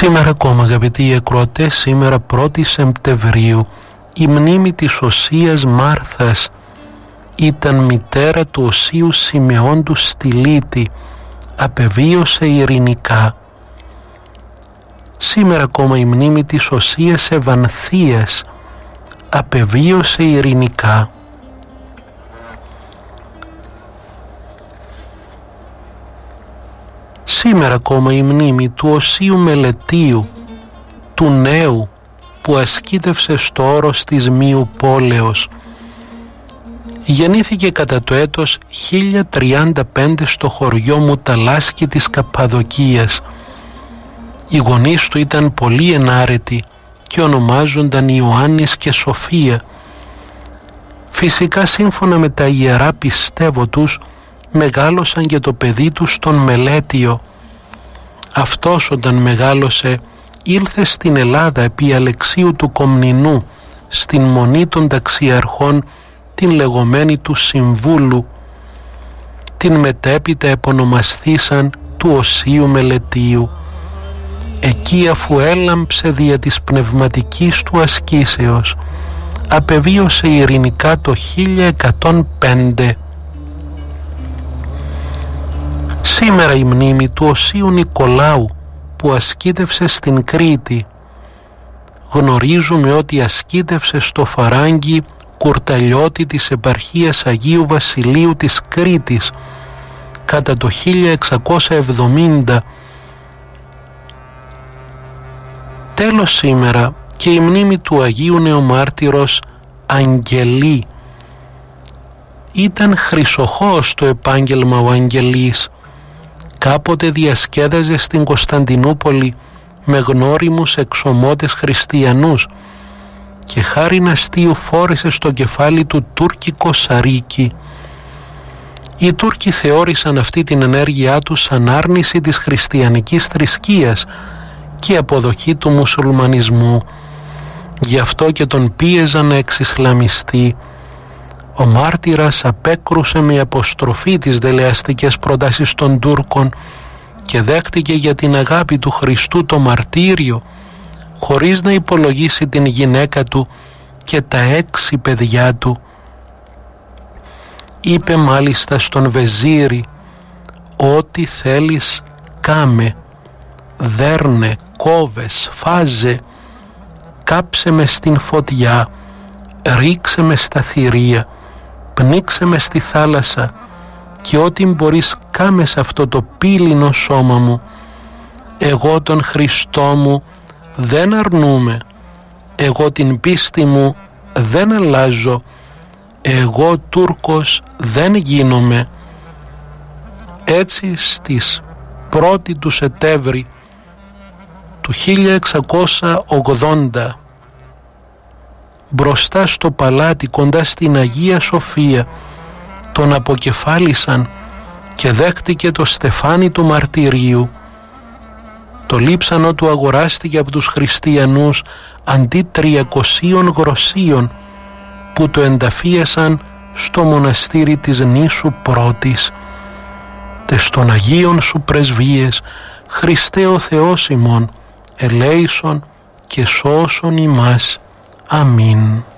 Σήμερα ακόμα, αγαπητοί ακροατές, σήμερα 1η Σεπτεμβρίου, η μνήμη της Οσίας Μάρθας, ήταν μητέρα του Οσίου Σιμεών Στυλίτη, απεβίωσε ειρηνικά. Σήμερα ακόμα η μνήμη της Οσίας Ευανθίας, απεβίωσε ειρηνικά. Σήμερα ακόμα η μνήμη του Οσίου Μελετίου, του νέου που ασκήτευσε στο όρος της Μίου Πόλεως. Γεννήθηκε κατά το έτος 1035 στο χωριό Μουταλάσκη της Καππαδοκίας. Οι γονείς του ήταν πολύ ενάρετοι και ονομάζονταν Ιωάννης και Σοφία. Φυσικά, σύμφωνα με τα ιερά πιστεύω τους, μεγάλωσαν και το παιδί του στον Μελέτιο. Αυτός όταν μεγάλωσε ήλθε στην Ελλάδα επί Αλεξίου του Κομνηνού, στην Μονή των Ταξιαρχών, την λεγόμενη του Συμβούλου. Την μετέπειτα επωνομασθήσαν του Οσίου Μελετίου. Εκεί, αφού έλαμψε δια της πνευματικής του ασκήσεως, απεβίωσε ειρηνικά το 1105. Σήμερα η μνήμη του Οσίου Νικολάου που ασκήτευσε στην Κρήτη. Γνωρίζουμε ότι ασκήτευσε στο Φαράγγι Κουρταλιώτη της επαρχίας Αγίου Βασιλείου της Κρήτης κατά το 1670. Τέλος σήμερα και η μνήμη του Αγίου Νεομάρτυρος Αγγελή. Ήταν χρυσοχώος στο επάγγελμα ο Αγγελής. Κάποτε διασκέδαζε στην Κωνσταντινούπολη με γνώριμους εξωμότες χριστιανούς και χάριν αστείου φόρεσε στο κεφάλι του τουρκικό σαρίκι. Οι Τούρκοι θεώρησαν αυτή την ενέργειά τους σαν άρνηση της χριστιανικής θρησκείας και αποδοχή του μουσουλμανισμού. Γι' αυτό και τον πίεζαν να εξισλαμιστεί. Ο μάρτυρας απέκρουσε με αποστροφή τις δελεαστικές προτάσεις των Τούρκων και δέχτηκε για την αγάπη του Χριστού το μαρτύριο, χωρίς να υπολογίσει την γυναίκα του και τα 6 παιδιά του. Είπε μάλιστα στον Βεζίρι: «Ό,τι θέλεις κάμε, δέρνε, κόβε, φάζε, κάψε με στην φωτιά, ρίξε με στα θηρία, πνίξε με στη θάλασσα και ό,τι μπορείς κάμε σε αυτό το πύληνο σώμα μου. Εγώ τον Χριστό μου δεν αρνούμαι, εγώ την πίστη μου δεν αλλάζω, εγώ Τούρκος δεν γίνομαι». Έτσι στις 1η του Σεπτέμβρη του 1680, μπροστά στο παλάτι κοντά στην Αγία Σοφία, τον αποκεφάλισαν και δέχτηκε το στεφάνι του μαρτυρίου. Το λείψανο του αγοράστηκε από τους χριστιανούς αντί 300 γροσίων που το ενταφίασαν στο μοναστήρι της νήσου Πρώτης. Τες των Αγίων σου πρεσβείες, Χριστέ ο Θεός ημών, ελέησον και σώσον ημάς. Αμήν.